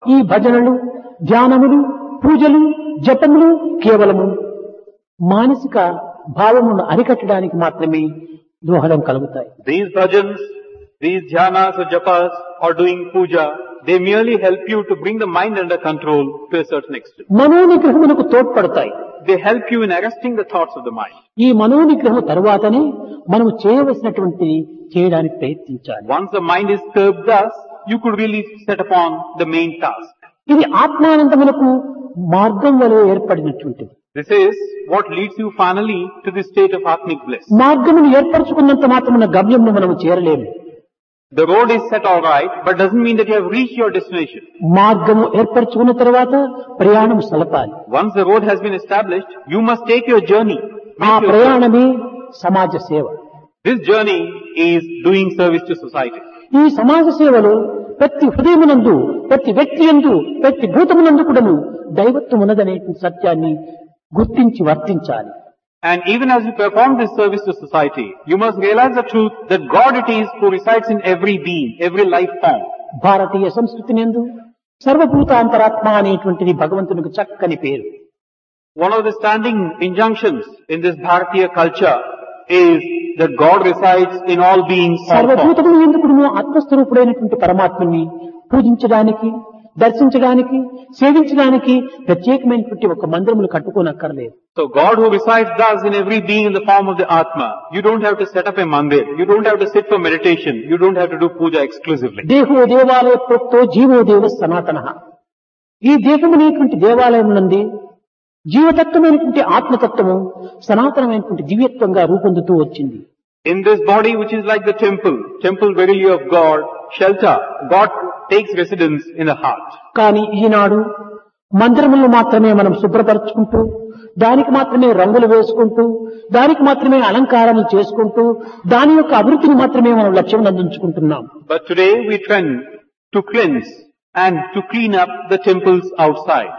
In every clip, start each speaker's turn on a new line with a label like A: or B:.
A: ఈ భజనలు, ధ్యానములు, పూజలు, జపములు కేవలము మానసిక భావమును అరికట్టడానికి మాత్రమే దోహదం కలుగుతాయి.
B: These bhajans, these dhyanas or japas or doing puja, they merely help you to bring the mind under control to a certain extent.
A: మనోనిగ్రహమునకు తోడ్పడతాయి.
B: They help you in arresting the thoughts of the mind.
A: ఈ మనోనిగ్రహం తరువాతనే మనము చేయవలసినటువంటి చేయడానికి ప్రయత్నించాలి.
B: Once the mind is curbed thus, you could really set upon the main task.
A: ఇది ఆత్మానందమునకు మార్గం వలె ఏర్పడినటువంటిది.
B: This is what leads you finally to the state of Atmic bliss.
A: మార్గమును ఏర్పరచుకున్నంత మాత్రమున గమ్యమును మనము చేరలేము.
B: The road is set all right, but doesn't mean that you have reached your destination.
A: మార్గము ఏర్పరచుకున్న తర్వాత ప్రయాణం సలపాలి.
B: Once the road has been established, you must take your journey.
A: ఆ ప్రయాణమే సమాజ సేవ.
B: This journey is doing service to society.
A: ఈ సమాజ సేవలో ప్రతి హృదయమునందు, ప్రతి వ్యక్తి యందు, ప్రతి భూతమునందు కూడాను దైవత్వం ఉన్నదనే సత్యాన్ని గుర్తించి వర్తించాలి.
B: And even as you perform this service to society, you must realize the truth that God it is who resides in every being, every life form.
A: భారతీయ సంస్కృతి నందు సర్వభూతాంతరాత్మ అనేటువంటిది భగవంతునికి చక్కని పేరు.
B: One of the standing injunctions in this Bharatiya culture is that God resides in all beings.
A: సర్వభూతములు ఎందుకును ఆత్మస్వరూపుడైనటువంటి పరమాత్మని పూజించడానికి, దర్శించడానికి, సేవించడానికి ప్రత్యేకమైనటువంటి ఒక మందిరములు కట్టుకోనక్కర్లేదు.
B: So God who resides thus in every being in the form of the Atma, you don't have to set up a mandir, you don't have to sit for meditation, you don't have to do puja exclusively.
A: దేహో దేవాలయ ప్రోక్తో GO దేవ సనాతనః. ఈ దేహమనేటువంటి దేవాలయం నందు జీవతత్వమైనటువంటి ఆత్మతత్వము సనాతనమైనటువంటి దివ్యత్వంగా రూపొందుతూ వచ్చింది.
B: In this body which is like the temple verily of God, shelter, God takes residence in the heart.
A: కానీ ఈనాడు మందిరములను మాత్రమే మనం శుభ్రపరచుకుంటూ, దానికి మాత్రమే రంగులు వేసుకుంటూ, దానికి మాత్రమే అలంకారాలు చేసుకుంటూ, దాని యొక్క అభివృద్ధిని మాత్రమే మనం లక్ష్యం అందించుకుంటున్నాం.
B: But today we trend to cleanse and to clean up the temples outside.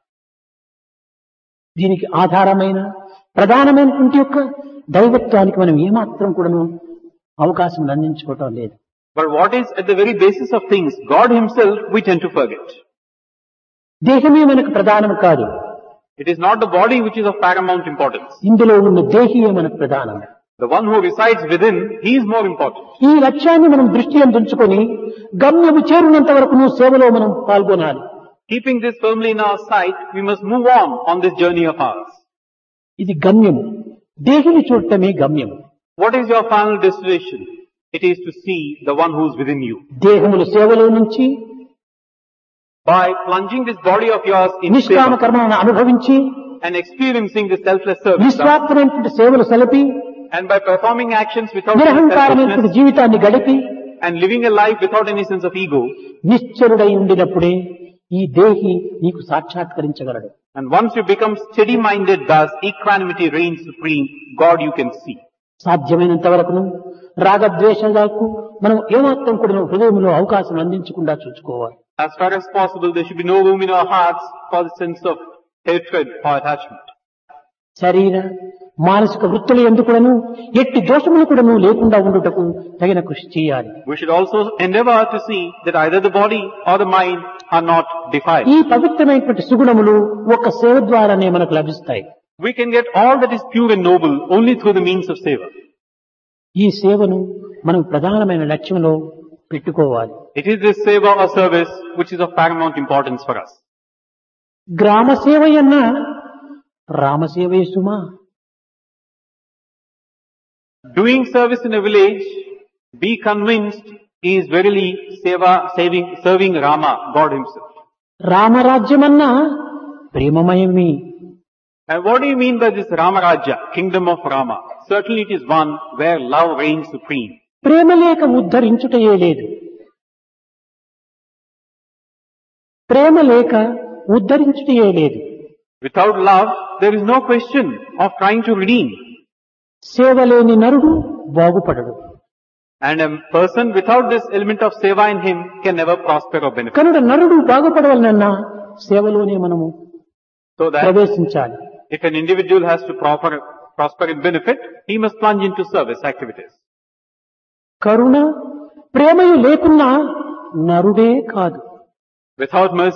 A: దీనికి ఆధారమైన ప్రధానమైనటువంటి యొక్క దైవత్వానికి మనం ఏమాత్రం కూడాను అవకాశం అందించుకోవటం లేదు.
B: But what is at the very basis of things, God himself, we tend to forget.
A: దేహమే మనకు ప్రధానం కాదు.
B: It is not the body which is of paramount importance.
A: ఇందులో ఉన్న దేహియే మనకు ప్రధానం.
B: The one who resides within, he is more important.
A: ఈ లక్ష్యాన్ని మనం దృష్టి అందించుకొని గమ్యము చేరునంత వరకు సేవలో మనం పాల్గొనాలి.
B: Keeping this firmly in our sight, we must move on this journey of ours.
A: ఇది గమ్యము. దేహిని చూడటమే గమ్యము.
B: What is your final destination? It is to see the one who is within you.
A: దేహముల సేవలో నుంచి
B: By plunging this body of yours in
A: నిష్కామ
B: seva
A: కర్మలను అనుభవించి
B: and experiencing the selfless service,
A: నిస్వార్థమైనటువంటి సేవలు సలిపి
B: and by performing actions without any
A: నిరహంకారమైనటువంటి
B: selfishness
A: జీవితాన్ని గడిపి
B: and living a life without any sense of ego,
A: నిశ్చలుడై ఉండినప్పుడే ఈ దేహి నీకు సాక్షాత్కరించగలడు.
B: and once you become steady-minded, thus equanimity reigns supreme, God you can see.
A: సాధ్యమైనంత వరకును రాగద్వేషాలకు మనం ఏమాత్రం కూడా హృదయంలో అవకాశం అందించకుండా చూసుకోవాలి.
B: As far as possible, there should be no room in our hearts for the sense of hatred or attachment.
A: శరీర మానసిక వృత్తులు ఎందుకును ఎట్టి దోషములు కూడాను లేకుండా ఉండుటకు తగిన కృషి చేయాలి.
B: We should also endeavor to see that either the body or the mind are not defiled.
A: ఈ పవిత్రమైనటువంటి సుగుణములు ఒక సేవ ద్వారానే మనకు లభిస్తాయి.
B: We can get all that is pure and noble only through the means of seva.
A: ఈ సేవను మనం ప్రధానమైన లక్ష్యంలో పెట్టుకోవాలి.
B: It is this seva or service which is of paramount importance for us.
A: గ్రామ సేవయన్నా రామసేవే సుమా.
B: Doing service in a village, be convinced, is verily serving Rama, God himself.
A: రామరాజ్యమన్నా ప్రేమమయమే.
B: And what do you mean by this Ramarajya, kingdom of Rama? Certainly it is one where love reigns supreme.
A: ప్రేమ లేక ఉద్ధరించుటయే లేదు. ప్రేమ లేక ఉద్ధరించుటయే లేదు.
B: Without love, there is no question of trying to redeem.
A: సేవ లేని నరుడు బాగుపడడు.
B: And a person without this element of seva in him can never prosper or benefit.
A: కనుక నరుడు బాగుపడవలనన్నా సేవలోనే మనము
B: So that
A: ప్రవేశించాలి.
B: if an individual has to prosper and benefit, he must plunge into service activities.
A: కరుణ ప్రేమయు లేకున్నా నరుడే కాదు.
B: Without mercy,